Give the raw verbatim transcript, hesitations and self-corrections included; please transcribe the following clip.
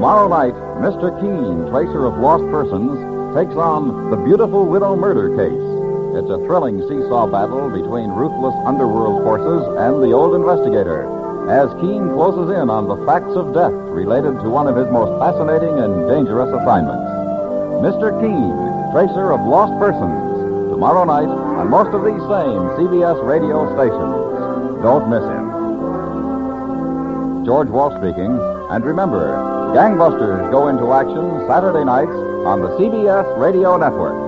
Tomorrow night, Mister Keene, tracer of lost persons, takes on the Beautiful Widow murder case. It's a thrilling seesaw battle between ruthless underworld forces and the old investigator, as Keene closes in on the facts of death related to one of his most fascinating and dangerous assignments. Mister Keene, tracer of lost persons, tomorrow night on most of these same C B S radio stations. Don't miss him. George Walsh speaking, and remember, Gangbusters go into action Saturday nights on the C B S Radio Network.